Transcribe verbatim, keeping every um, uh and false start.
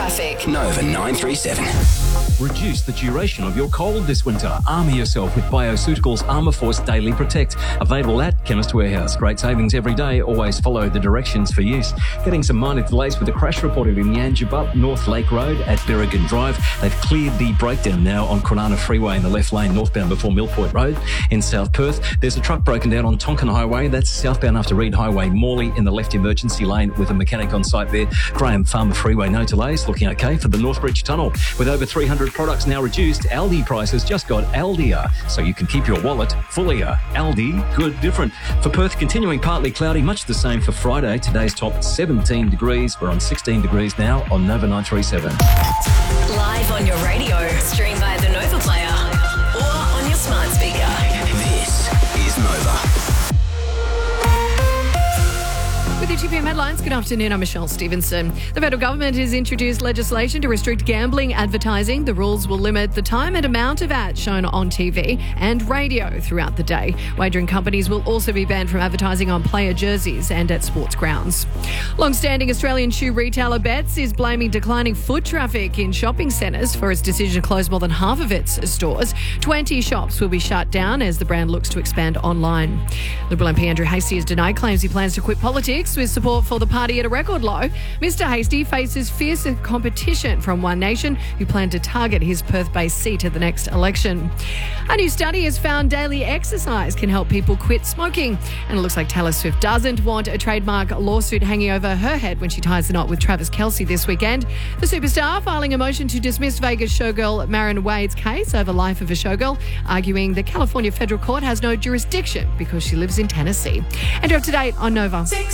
traffic. Nova nine three seven. Reduce the duration of your cold this winter. Armour yourself with Bioceuticals Armour Force Daily Protect. Available at Chemist Warehouse. Great savings every day. Always follow the directions for use. Getting some minor delays with a crash reported in Yangebup, North Lake Road at Berrigan Drive. They've cleared the breakdown now on Kwinana Freeway in the left lane northbound before Millpoint Road. In South Perth, there's a truck broken down on Tonkin Highway. That's southbound after Reed Highway, Morley in the left emergency lane with a mechanic on site there. Graham Farmer Freeway, no delays. Looking okay for the Northbridge Tunnel. With over three hundred products now reduced, Aldi prices just got Aldier, so you can keep your wallet fullier. Aldi, good, different. For Perth, continuing partly cloudy, much the same for Friday. Today's top seventeen degrees. We're on sixteen degrees now on Nova nine three seven. Live on your radio, stream via the Nova Player or on your smart speaker. This is Nova. With your two p m headlines, good afternoon, I'm Michelle Stevenson. The federal government has introduced legislation to restrict gambling advertising. The rules will limit the time and amount of ads shown on T V and radio throughout the day. Wagering companies will also be banned from advertising on player jerseys and at sports grounds. Long-standing Australian shoe retailer Betts is blaming declining foot traffic in shopping centres for its decision to close more than half of its stores. twenty shops will be shut down as the brand looks to expand online. Liberal M P Andrew Hastie has denied claims he plans to quit politics with support for the party at a record low. Mister Hastie faces fierce competition from One Nation, who plan to target his Perth-based seat at the next election. A new study has found daily exercise can help people quit smoking. And it looks like Taylor Swift doesn't want a trademark lawsuit hanging over her head when she ties the knot with Travis Kelce this weekend. The superstar filing a motion to dismiss Vegas showgirl Marin Wade's case over Life of a Showgirl, arguing the California federal court has no jurisdiction because she lives in Tennessee. And you're up to date on Nova.